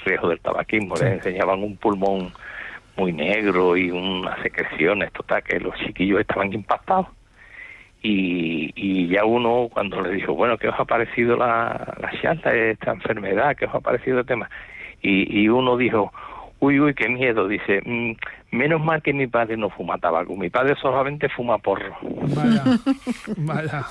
riesgo del tabaquismo. Les enseñaban un pulmón muy negro y unas secreciones, total, que los chiquillos estaban impactados. Y ya uno, cuando le dijo, bueno, ¿qué os ha parecido la charla de esta enfermedad? ¿Qué os ha parecido el tema? Y uno dijo, uy, qué miedo. Dice, menos mal que mi padre no fuma tabaco. Mi padre solamente fuma porro. Vaya.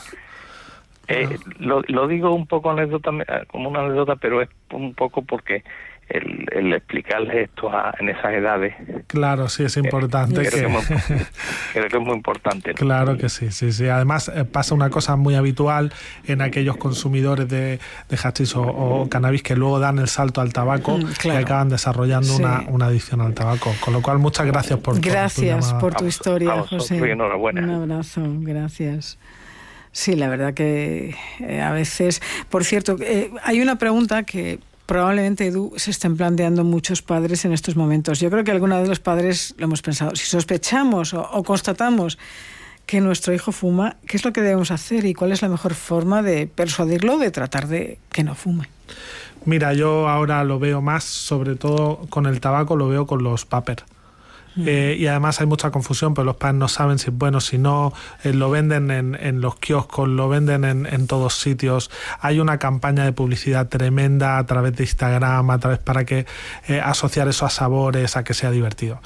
Lo digo un poco como una anécdota, pero es un poco porque el explicarles esto en esas edades. Claro, sí, es importante. Creo que es muy importante, ¿no? Claro que sí. Además, pasa una cosa muy habitual en aquellos consumidores de hachís o cannabis que luego dan el salto al tabaco y acaban desarrollando una adicción al tabaco. Con lo cual, muchas gracias por tu historia, José. Enhorabuena. Un abrazo, gracias. Sí, la verdad que a veces... Por cierto, hay una pregunta que probablemente, Edu, se estén planteando muchos padres en estos momentos. Yo creo que alguna vez los padres lo hemos pensado. Si sospechamos o constatamos que nuestro hijo fuma, ¿qué es lo que debemos hacer y cuál es la mejor forma de persuadirlo, de tratar de que no fume? Mira, yo ahora lo veo más, sobre todo con el tabaco, lo veo con los vapers. Y además hay mucha confusión, pero los padres no saben si es bueno, si no. Lo venden en los kioscos, lo venden en todos sitios. Hay una campaña de publicidad tremenda a través de Instagram, para que asociar eso a sabores, a que sea divertido.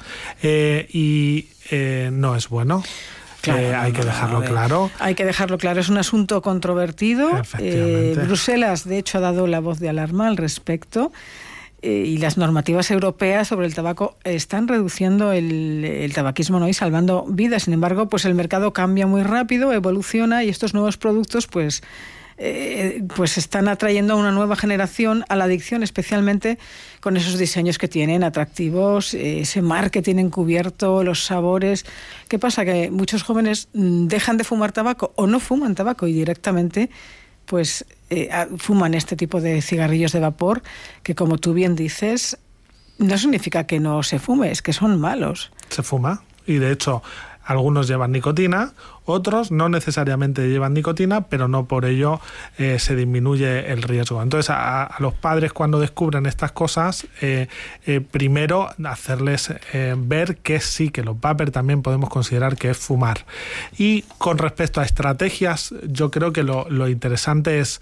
No es bueno. Claro, hay que dejarlo claro. Hay que dejarlo claro. Es un asunto controvertido. Bruselas, de hecho, ha dado la voz de alarma al respecto. Y las normativas europeas sobre el tabaco están reduciendo el tabaquismo, ¿no? Y salvando vidas. Sin embargo, pues el mercado cambia muy rápido, evoluciona y estos nuevos productos pues están atrayendo a una nueva generación a la adicción, especialmente con esos diseños que tienen atractivos, ese marketing encubierto, los sabores. ¿Qué pasa? Que muchos jóvenes dejan de fumar tabaco o no fuman tabaco y directamente pues fuman este tipo de cigarrillos de vapor que, como tú bien dices, no significa que no se fume, es que son malos. Se fuma y, de hecho, algunos llevan nicotina, otros no necesariamente llevan nicotina, pero no por ello se disminuye el riesgo. Entonces, a los padres, cuando descubren estas cosas, primero hacerles ver que sí, que los vapers también podemos considerar que es fumar. Y con respecto a estrategias, yo creo que lo interesante es...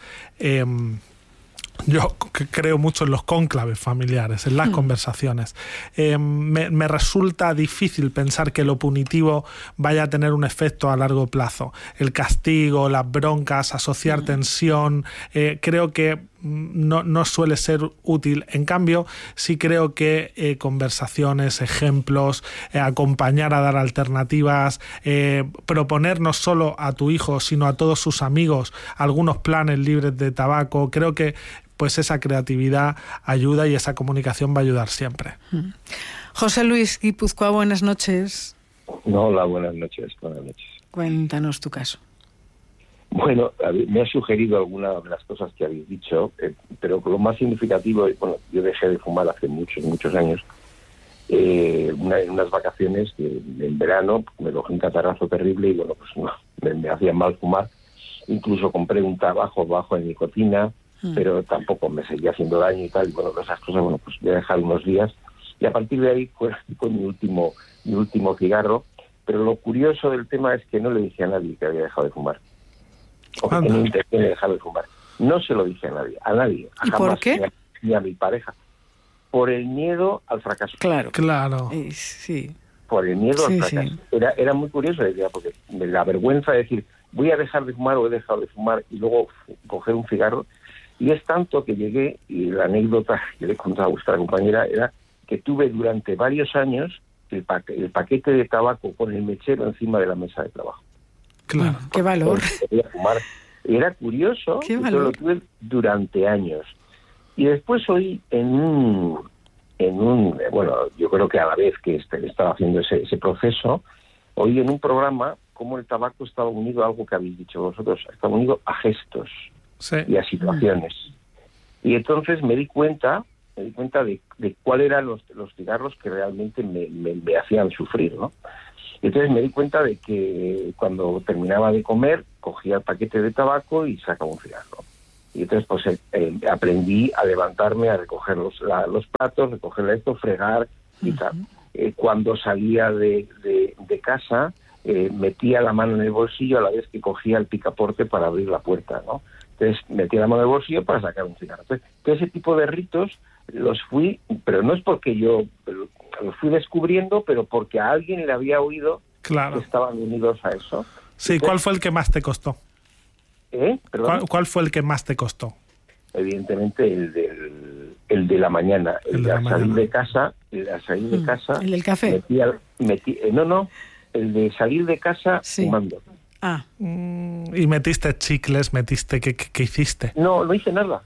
Yo creo mucho en los cónclaves familiares, en las conversaciones. Me resulta difícil pensar que lo punitivo vaya a tener un efecto a largo plazo. El castigo, las broncas, asociar tensión, creo que no suele ser útil. En cambio, sí creo que conversaciones, ejemplos, acompañar a dar alternativas, proponer no solo a tu hijo, sino a todos sus amigos algunos planes libres de tabaco, creo que pues esa creatividad ayuda y esa comunicación va a ayudar siempre. José Luis Guipúzcoa, buenas noches. Hola, buenas noches. Cuéntanos tu caso. Bueno, me ha sugerido algunas de las cosas que habéis dicho, pero lo más significativo, yo dejé de fumar hace muchos años. En unas vacaciones en verano me cogí un catarrazo terrible y me hacía mal fumar. Incluso compré un tabaco bajo en nicotina, pero tampoco me seguía haciendo daño y tal. Y esas cosas, pues voy a dejar unos días. Y a partir de ahí fue mi último cigarro. Pero lo curioso del tema es que no le dije a nadie que había dejado de fumar. O que tenía intención de dejar de fumar. No se lo dije a nadie. ¿Y por qué? Ni a mi pareja. Por el miedo al fracaso. Claro. Sí. Por el miedo al fracaso. Sí. Era muy curioso, porque la vergüenza de decir, voy a dejar de fumar o he dejado de fumar y luego coger un cigarro. Y es tanto que llegué, y la anécdota que le he contado a vuestra compañera era que tuve durante varios años el paquete de tabaco con el mechero encima de la mesa de trabajo. Claro, qué valor. Fumar. Era curioso, que lo tuve durante años. Y después oí yo creo que a la vez que estaba haciendo ese proceso, oí en un programa cómo el tabaco estaba unido a algo que habéis dicho vosotros, estaba unido a gestos y a situaciones. Y entonces me di cuenta de cuáles eran los cigarros que realmente me hacían sufrir, ¿no? Y entonces me di cuenta de que cuando terminaba de comer, cogía el paquete de tabaco y sacaba un cigarro. Y entonces pues aprendí a levantarme, a recoger los platos, recoger esto, fregar y tal. Cuando salía de casa, metía la mano en el bolsillo a la vez que cogía el picaporte para abrir la puerta, ¿no? Entonces metía la mano en el bolsillo para sacar un cigarro. Entonces, todo ese tipo de ritos los fui, pero no es porque yo los fui descubriendo, pero porque a alguien le había oído que estaban unidos a eso. Sí, entonces, ¿cuál fue el que más te costó? ¿Cuál fue el que más te costó? Evidentemente el de la mañana, el de salir de casa, el del café. El de salir de casa fumando. Y metiste chicles, ¿qué hiciste? No hice nada.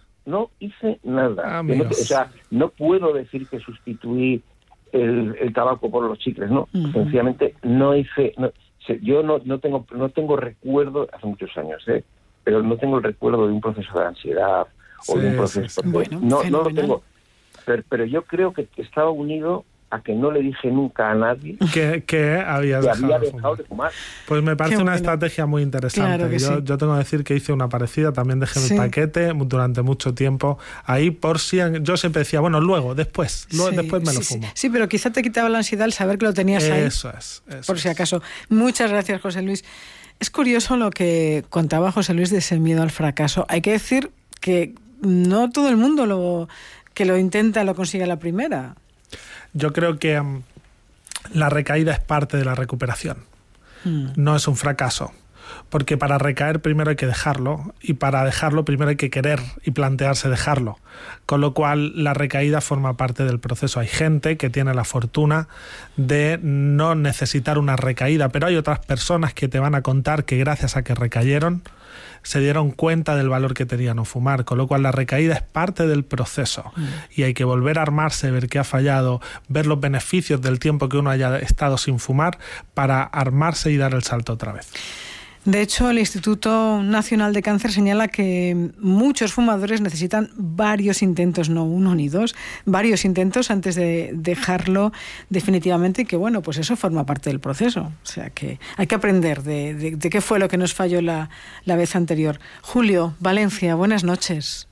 No puedo decir que sustituí el tabaco por los chicles, no. Sencillamente no hice. Yo no tengo recuerdo, hace muchos años, pero no tengo el recuerdo de un proceso de ansiedad o de un proceso. No lo tengo. Pero yo creo que estaba unido a que no le dije nunca a nadie que había dejado de fumar. Pues me parece una estrategia muy interesante. Claro yo tengo que decir que hice una parecida, también dejé mi paquete durante mucho tiempo ahí por si... Yo siempre decía, bueno, después me lo fumo. Sí, pero quizá te quitaba la ansiedad al saber que lo tenías ahí. Eso es. Por si acaso. Muchas gracias, José Luis. Es curioso lo que contaba José Luis de ese miedo al fracaso. Hay que decir que no todo el mundo que lo intenta lo consigue a la primera. Yo creo que la recaída es parte de la recuperación. No es un fracaso. Porque para recaer primero hay que dejarlo, y para dejarlo primero hay que querer y plantearse dejarlo. Con lo cual la recaída forma parte del proceso. Hay gente que tiene la fortuna de no necesitar una recaída, pero hay otras personas que te van a contar que gracias a que recayeron se dieron cuenta del valor que tenía no fumar, con lo cual la recaída es parte del proceso y hay que volver a armarse, ver qué ha fallado, ver los beneficios del tiempo que uno haya estado sin fumar para armarse y dar el salto otra vez. De hecho, el Instituto Nacional de Cáncer señala que muchos fumadores necesitan varios intentos, no uno ni dos, varios intentos antes de dejarlo definitivamente, y que bueno, pues eso forma parte del proceso. O sea que hay que aprender de qué fue lo que nos falló la vez anterior. Julio, Valencia, buenas noches.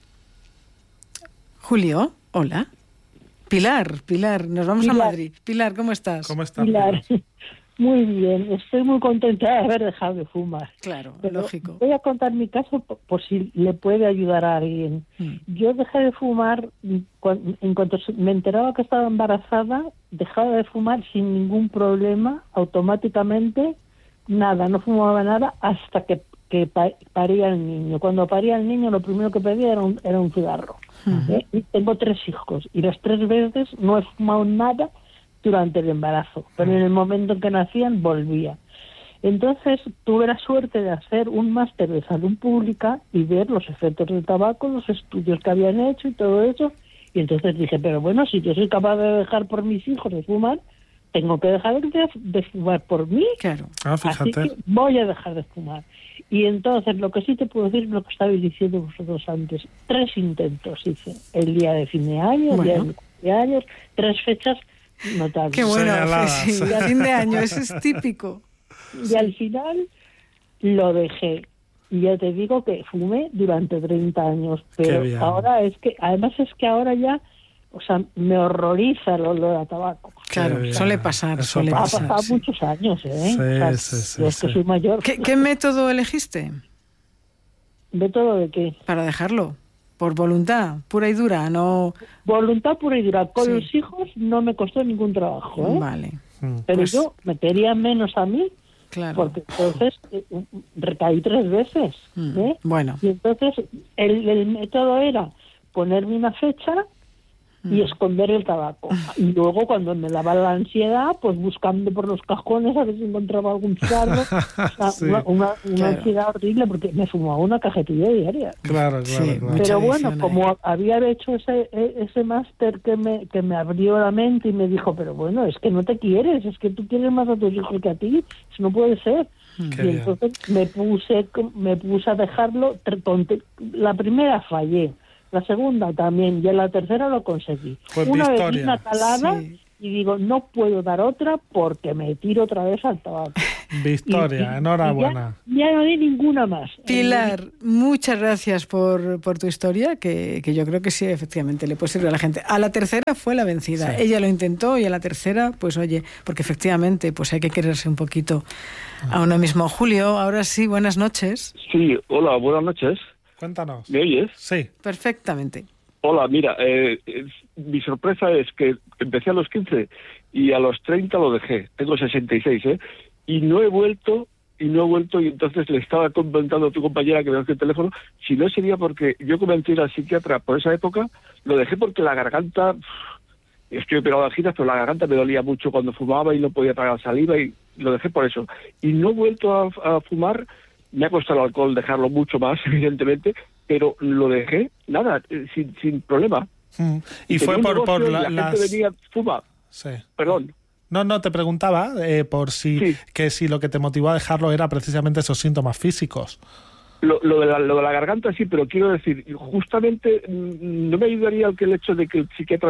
Julio, hola. Pilar, nos vamos a Madrid. Pilar, ¿cómo estás? ¿Cómo estás, Pilar? Muy bien, estoy muy contenta de haber dejado de fumar. Claro, pero lógico. Voy a contar mi caso por si le puede ayudar a alguien. Yo dejé de fumar en cuanto me enteraba que estaba embarazada, dejaba de fumar sin ningún problema, automáticamente, nada, no fumaba nada hasta que paría el niño. Cuando paría el niño, lo primero que pedía era un cigarro. Y tengo 3 hijos y las 3 veces no he fumado nada durante el embarazo, pero en el momento en que nacían volvía. Entonces tuve la suerte de hacer un máster de salud pública y ver los efectos del tabaco, los estudios que habían hecho y todo eso, y entonces dije, pero bueno, si yo soy capaz de dejar por mis hijos de fumar, tengo que dejar de fumar por mí. Claro. Fíjate. Así que voy a dejar de fumar. Y entonces lo que sí te puedo decir es lo que estabais diciendo vosotros antes. 3 intentos hice. El día de fin de año, el día de mi cumpleaños, 3 fechas notables. Qué bueno, sí, a fin de año, eso es típico. Y al final lo dejé. Y ya te digo que fumé durante 30 años. Pero ahora además es que ahora ya, o sea, me horroriza el olor a tabaco. Claro, suele pasar. Ha pasado muchos años, Sí. Yo es que soy mayor. ¿Qué método elegiste? ¿Método de qué? Para dejarlo. Por voluntad pura y dura, no... Voluntad pura y dura. Con los hijos no me costó ningún trabajo, ¿eh? Vale. Pero pues, yo me quería menos a mí, claro, porque entonces recaí 3 veces. Bueno. Y entonces el método era ponerme una fecha y esconder el tabaco. Y luego cuando me daba la ansiedad, pues buscando por los cajones a ver si encontraba algún cigarro. O sea, una ansiedad horrible porque me fumaba una cajetilla diaria. Claro. Pero bueno, como había hecho ese máster que me abrió la mente y me dijo, pero bueno, es que no te quieres, es que tú quieres más a tus hijos que a ti, eso no puede ser. Y entonces me puse a dejarlo. La primera fallé, la segunda también, y en la tercera lo conseguí. Una vez una calada y digo, no puedo dar otra porque me tiro otra vez al tabaco. Victoria, enhorabuena. Ya no hay ninguna más. Pilar, muchas gracias por tu historia, que yo creo que sí, efectivamente, le puede servir a la gente. A la tercera fue la vencida. Sí. Ella lo intentó y a la tercera, pues oye, porque efectivamente pues hay que quererse un poquito a uno mismo. Julio, ahora sí, buenas noches. Sí, hola, buenas noches. Cuéntanos. ¿Me oyes? Sí. Perfectamente. Hola, mira, mi sorpresa es que empecé a los 15 y a los 30 lo dejé. Tengo 66, y no he vuelto, y entonces le estaba comentando a tu compañera que me dio el teléfono, si no sería porque yo comencé a ir al psiquiatra por esa época, lo dejé porque la garganta, estoy operado de anginas, pero la garganta me dolía mucho cuando fumaba y no podía tragar saliva y lo dejé por eso. Y no he vuelto a fumar, me ha costado el alcohol dejarlo mucho más, evidentemente, pero lo dejé, nada, sin problema. Y fue por la gente venía, fuma. Sí. Perdón. No, te preguntaba por si lo que te motivó a dejarlo era precisamente esos síntomas físicos. Lo de la garganta sí, pero quiero decir, justamente no me ayudaría el hecho de que el psiquiatra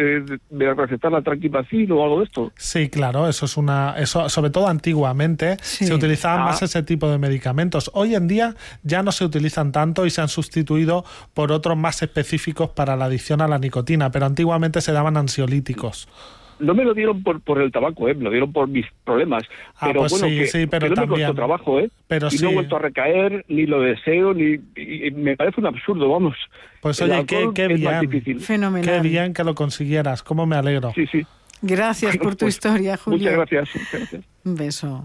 me recetara Tranquimacin o algo de esto. Sí, claro, eso sobre todo antiguamente se utilizaban más ese tipo de medicamentos. Hoy en día ya no se utilizan tanto y se han sustituido por otros más específicos para la adicción a la nicotina, pero antiguamente se daban ansiolíticos. No me lo dieron por el tabaco, me lo dieron por mis problemas. Pero pues bueno, pero no también me costó trabajo, Pero y no he vuelto a recaer, ni lo deseo, y me parece un absurdo, vamos. Pues oye, qué bien. Fenomenal. Qué bien que lo consiguieras, cómo me alegro. Sí. Gracias por tu historia, Julio. Muchas gracias. Un beso.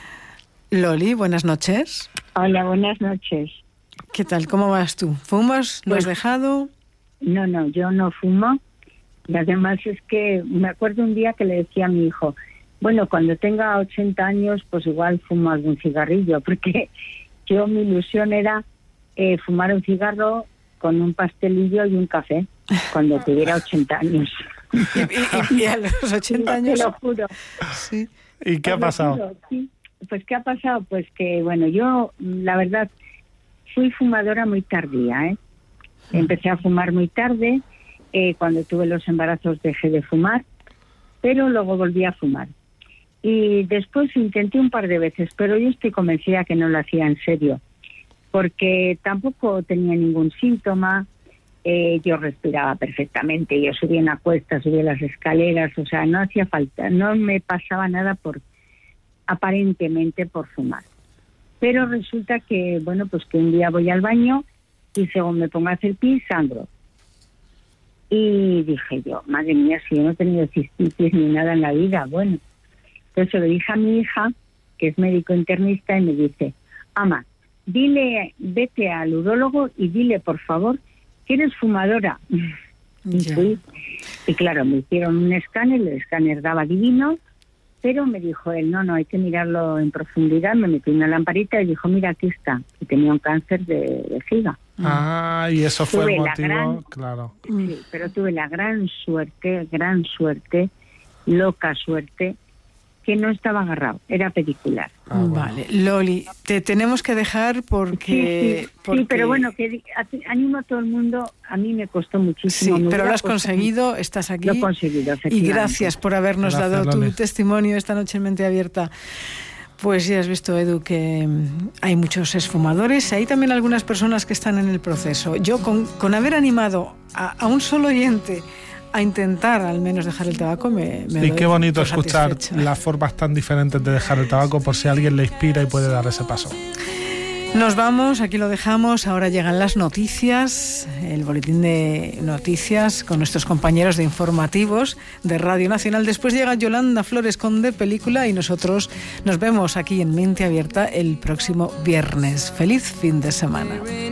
Loli, buenas noches. Hola, buenas noches. ¿Qué tal? ¿Cómo vas tú? ¿Fumas? ¿Lo has dejado? No, yo no fumo. Y además es que me acuerdo un día que le decía a mi hijo, bueno, cuando tenga 80 años, pues igual fumo algún cigarrillo, porque mi ilusión era fumar un cigarro con un pastelillo y un café, cuando tuviera 80 años. ¿Y a los 80 años? Te lo juro. Sí. ¿Y qué ha pasado? Sí. Pues ¿qué ha pasado? Pues que, bueno, yo, la verdad, fui fumadora muy tardía, Empecé a fumar muy tarde. Cuando tuve los embarazos dejé de fumar, pero luego volví a fumar. Y después intenté un par de veces, pero yo estoy convencida que no lo hacía en serio, porque tampoco tenía ningún síntoma, yo respiraba perfectamente, yo subía una cuesta, subía las escaleras, o sea, no hacía falta, no me pasaba nada aparentemente por fumar. Pero resulta que, bueno, pues que un día voy al baño y según me pongo a hacer pis, sangro. Y dije yo, madre mía, si yo no he tenido cistitis ni nada en la vida, bueno. Entonces se lo dije a mi hija, que es médico internista, y me dice, ama, vete al urólogo y dile, por favor, que eres fumadora. Y claro, me hicieron un escáner, el escáner daba divino, pero me dijo él, no, hay que mirarlo en profundidad. Me metí una lamparita y dijo, mira, aquí está. Y tenía un cáncer de vejiga. Y eso fue el motivo, claro. Sí, pero tuve la gran suerte, loca suerte, que no estaba agarrado, era pedicular. Vale, Loli, te tenemos que dejar porque... Sí, pero bueno, que animo a todo el mundo, a mí me costó muchísimo. Sí, pero lo has conseguido, estás aquí. Lo he conseguido, efectivamente. Y gracias por habernos dado tu testimonio esta noche en Mente Abierta. Pues ya has visto, Edu, que hay muchos exfumadores, hay también algunas personas que están en el proceso. Yo con haber animado a un solo oyente a intentar al menos dejar el tabaco me y qué bonito escuchar las formas tan diferentes de dejar el tabaco, por si alguien le inspira y puede dar ese paso. Nos vamos, aquí lo dejamos. Ahora llegan las noticias, el boletín de noticias con nuestros compañeros de informativos de Radio Nacional. Después llega Yolanda Flores con De Película y nosotros nos vemos aquí en Mente Abierta el próximo viernes. Feliz fin de semana.